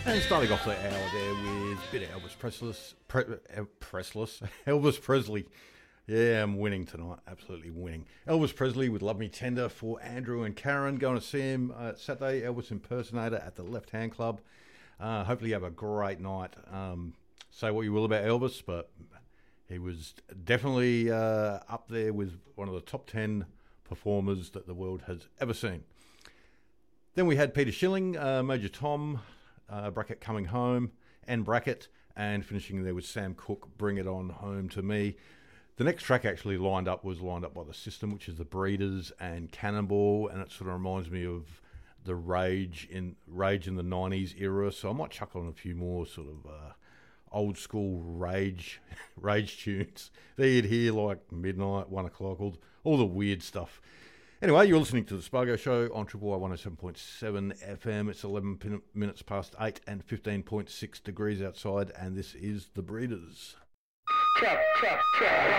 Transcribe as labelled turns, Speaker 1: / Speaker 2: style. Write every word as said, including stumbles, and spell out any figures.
Speaker 1: And starting off the hour there with a bit of Elvis Presley, Pre, uh, Presley, Elvis Presley. Yeah, I'm winning tonight, absolutely winning. Elvis Presley with Love Me Tender for Andrew and Karen. Going to see him uh, Saturday, Elvis Impersonator at the Left Hand Club. Uh, hopefully you have a great night. Um, say what you will about Elvis, but he was definitely uh, up there with one of the top ten performers that the world has ever seen. Then we had Peter Schilling, uh, Major Tom, uh, bracket Coming Home, and bracket, and finishing there with Sam Cooke, Bring It On Home to Me. The next track actually lined up was lined up by The System, which is The Breeders and Cannonball, and it sort of reminds me of the Rage in Rage in the nineties era. So I might chuck on a few more sort of uh, old school Rage Rage tunes. There you'd hear like Midnight, One O'Clock, all, all the weird stuff. Anyway, you're listening to The Spargo Show on Triple Y one oh seven point seven F M. It's eleven pin- minutes past eight and fifteen point six degrees outside, and this is The Breeders.
Speaker 2: Check, check, check.